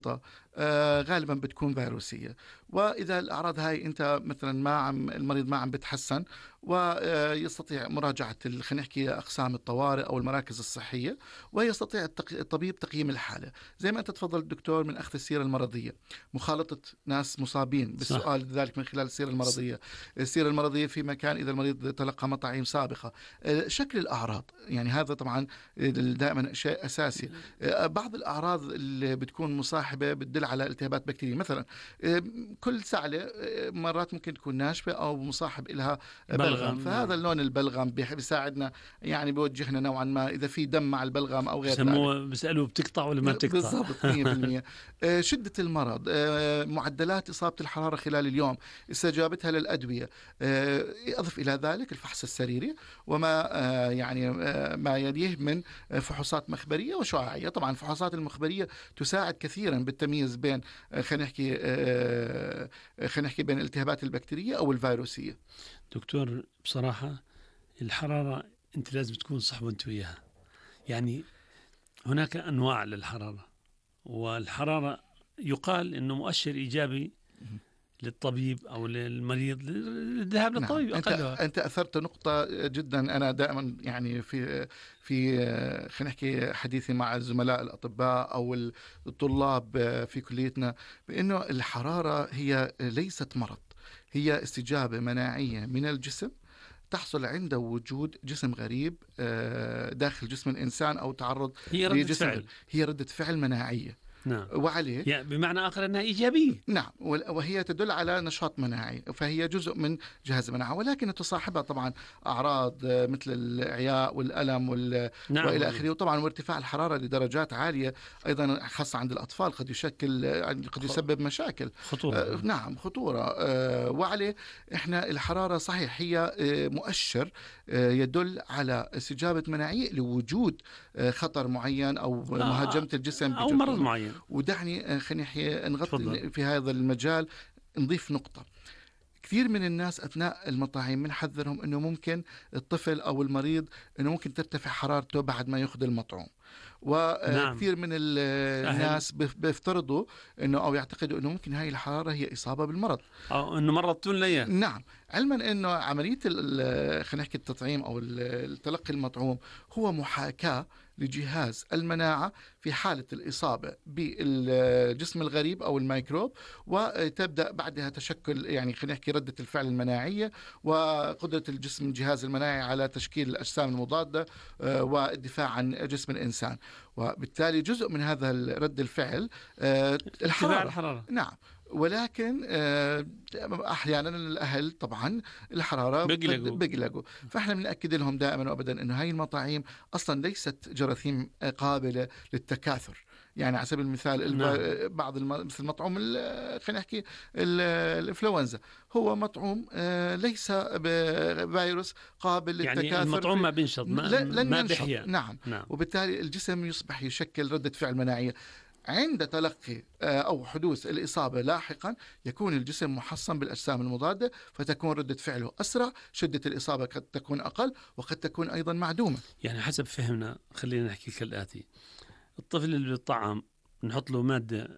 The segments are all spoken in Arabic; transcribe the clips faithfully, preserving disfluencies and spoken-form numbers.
آه، غالبا بتكون فيروسية. وإذا الأعراض هاي أنت مثلا ما عم المريض ما عم بتحسن، ويستطيع مراجعة ال- خلينا نحكي أقسام الطوارئ أو المراكز الصحية، ويستطيع التق- الطبيب تقييم الحالة زي ما أنت تفضل الدكتور من أخذ السيرة المرضية، مخالطة ناس مصابين صح. بالسؤال ذلك من خلال السيرة المرضية، السيرة المرضية في مكان إذا المريض تلقى مطاعيم سابقة، آه، شكل الأعراض، يعني هذا طبعا دائما شيء أساسي. آه، بعض الأعراض اللي بتكون مصاحبة بتدل على التهابات بكتيرية، مثلا آه، كل سعلة آه، مرات ممكن تكون ناشفة أو مصاحب لها بلغم، بلغم، فهذا نعم. اللون البلغم بيح- بيساعدنا، يعني بيوجهنا نوعا ما إذا في دم مع البلغم أو غير ذلك. بسموه بيسألوا بتقطع ولا ما بتقطع؟ بالضبط مية بالمية. آه، شدة المرض، آه، معدلات إصابة الحرارة خلال اليوم، استجابتها للأدوية، آه، أضف إلى ذلك الفحص السريري وما آه، يعني آه، ما يليه من آه، فحوصات مخبرية وشعاعية. طبعا الفحوصات المخبرية تساعد كثيرا بالتمييز بين آه، خلينا نحكي آه، آه، خلينا نحكي بين الالتهابات البكتيرية أو الفيروسية. دكتور، بصراحة الحرارة أنت لازم تكون صحبة أنت وياها. يعني هناك أنواع للحرارة، والحرارة يقال أنه مؤشر إيجابي للطبيب أو للمريض للذهاب نعم، للطبيب انت أقلها. انت اثرت نقطه جدا. انا دائما يعني في في خلينا نحكي حديثي مع الزملاء الاطباء او الطلاب في كليتنا، بانه الحراره هي ليست مرض، هي استجابه مناعيه من الجسم تحصل عند وجود جسم غريب آه، داخل جسم الانسان او تعرض هي ردة لجسم غريب. فعل. هي رده فعل مناعيه. نعم. وعليه يعني بمعنى آخر أنها إيجابية. نعم، وهي تدل على نشاط مناعي، فهي جزء من جهاز المناعة، ولكن تصاحبها طبعا أعراض آه، مثل الإعياء والألم وال... وإلى نعم. آخره. وطبعا وارتفاع الحرارة لدرجات عالية أيضا خاصة عند الأطفال قد يشكل آه، قد يسبب مشاكل. آه، خطورة. نعم خطورة. آه، وعليه إحنا الحرارة صحيح هي آه، مؤشر آه، يدل على استجابة مناعية لوجود آه، خطر معين أو آه، مهاجمة الجسم أو مرض بجرثومة. معين. ودعني آه، خليني أحكي- تفضل. نغطي في هذا المجال، نضيف نقطة. كثير من الناس أثناء المطاعم بنحذرهم أنه ممكن الطفل أو المريض أنه ممكن ترتفع حرارته بعد ما يأخذ المطعوم، نعم. وكثير من ال- أهل الناس بف- بيفترضوا أنه أو يعتقدوا أنه ممكن هاي الحرارة هي إصابة بالمرض. أو أنه مرضتوا لنا إياه. نعم، علما انه عمليه ال- خلينا نحكي التطعيم او ال- التلقي المطعوم هو محاكاه لجهاز المناعه في حاله الاصابه بالجسم الغريب او الميكروب، وتبدا بعدها تشكل يعني خلينا نحكي رده الفعل المناعيه وقدره الجسم الجهاز المناعي على تشكيل الاجسام المضاده آه، والدفاع عن جسم الانسان. وبالتالي جزء من هذا رد الفعل آه، ارتفاع الحراره. الحرارة. نعم، ولكن آه، احيانا الاهل طبعا الحراره قد بقلقوا. بيقلقوا، فاحنا بناكد لهم دائما وابدا انه هاي المطاعيم اصلا ليست جراثيم قابله للتكاثر. يعني على سبيل المثال نعم. الب- بعض الم... مثل مطعوم ال- خلينا نحكي ال- الانفلونزا، هو مطعوم آه، ليس بفيروس قابل يعني للتكاثر المطعوم في... ما بينشط، ما, ل- لن ما ينشط. بيحيا. نعم، نعم. وبالتالي الجسم يصبح يشكل ردة فعل مناعية. عند تلقي آه، أو حدوث الإصابة لاحقا يكون الجسم محصن بالأجسام المضادة، فتكون ردة فعله أسرع، شدة الإصابة قد تكون أقل وقد تكون أيضا معدومة. يعني حسب فهمنا خلينا نحكي كالآتي: الطفل اللي بالطعام نحط له مادة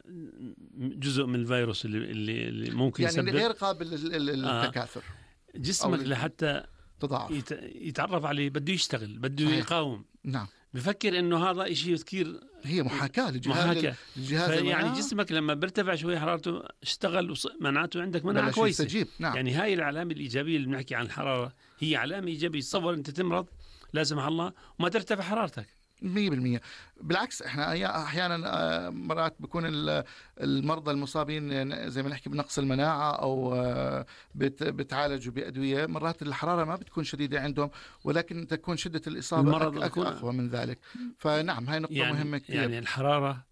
جزء من الفيروس اللي, اللي, اللي ممكن يعني يسبب غير قابل لل- لل- آه للتكاثر أو جسمك لحتى للتضاعف. يت... يتعرف عليه، بده يشتغل، بده صحيح. يقاوم، نعم، بفكر انه هذا اشي كثير هي محاكاة لجهاز محاكاة. للجهاز فيعني المناعة. جسمك لما بيرتفع شوي حرارته اشتغل وص... معناته عندك مناعة بلش كويسة. يستجيب. نعم، يعني هاي العلامة الإيجابية اللي بنحكي عن الحرارة هي علامة إيجابية. تصور أنت تمرض لا سمح الله وما ترتفع حرارتك. مية بالمية. بالعكس احنا أي- احيانا آه، مرات بكون ال- المرضى المصابين زي ما نحكي بنقص المناعه او آه، بت- بتعالجوا بادويه، مرات الحراره ما بتكون شديده عندهم ولكن تكون شده الاصابه المرض أك أك بيكون اقوى من ذلك. فنعم هاي نقطه يعني مهمه كثير. يعني الحرارة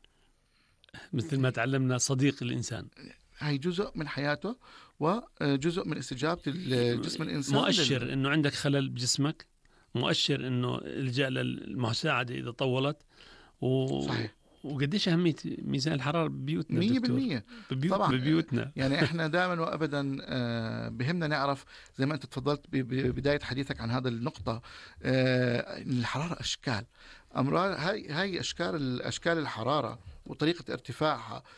مثل ما تعلمنا صديق الإنسان، هاي جزء من حياته وجزء من استجابه الجسم الانسان مؤشر لل... إنه عندك خلل بجسمك، مؤشر إنه الجأ للمساعدة إذا طولت. و... صحيح. وقديش أهمية ميزان الحرارة ببيوتنا مية دكتور؟ بالمية. ببيوت طبعا ببيوتنا. يعني احنا دائما وابدا آه، بهمنا نعرف زي ما انت تفضلت ببدايه حديثك عن هذا النقطه، آه، إن الحراره اشكال امراض. هاي هاي اشكال اشكال الحراره وطريقه ارتفاعها